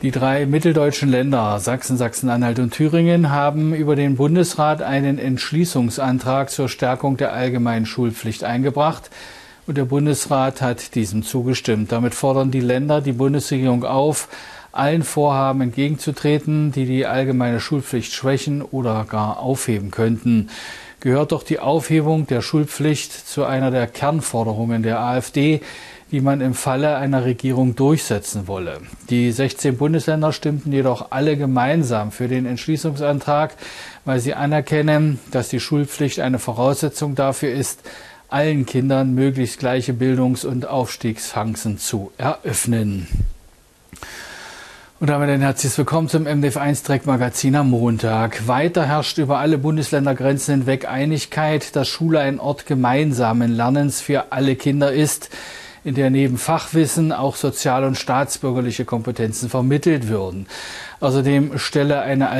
Die drei mitteldeutschen Länder Sachsen, Sachsen-Anhalt und Thüringen haben über den Bundesrat einen Entschließungsantrag zur Stärkung der allgemeinen Schulpflicht eingebracht. Und der Bundesrat hat diesem zugestimmt. Damit fordern die Länder die Bundesregierung auf, allen Vorhaben entgegenzutreten, die die allgemeine Schulpflicht schwächen oder gar aufheben könnten. Gehört doch die Aufhebung der Schulpflicht zu einer der Kernforderungen der AfD, die man im Falle einer Regierung durchsetzen wolle. Die 16 Bundesländer stimmten jedoch alle gemeinsam für den Entschließungsantrag, weil sie anerkennen, dass die Schulpflicht eine Voraussetzung dafür ist, allen Kindern möglichst gleiche Bildungs- und Aufstiegschancen zu eröffnen. Und damit ein herzliches Willkommen zum MDF1 Direktmagazin am Montag. Weiter herrscht über alle Bundesländergrenzen hinweg Einigkeit, dass Schule ein Ort gemeinsamen Lernens für alle Kinder ist, in der neben Fachwissen auch sozial- und staatsbürgerliche Kompetenzen vermittelt würden. Außerdem stelle eine